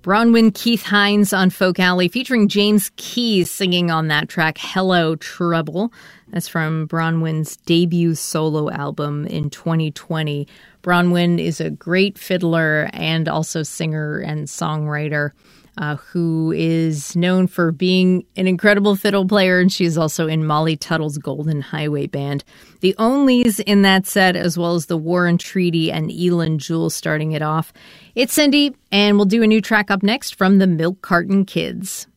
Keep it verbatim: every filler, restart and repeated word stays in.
Bronwyn Keith Hines on Folk Alley, featuring James Keys singing on that track, Hello Trouble. That's from Bronwyn's debut solo album in twenty twenty. Bronwyn is a great fiddler and also singer and songwriter uh, who is known for being an incredible fiddle player, and she's also in Molly Tuttle's Golden Highway Band. The Onlys in that set, as well as the War and Treaty and Elin Jewell starting it off. It's Cindy, and we'll do a new track up next from the Milk Carton Kids.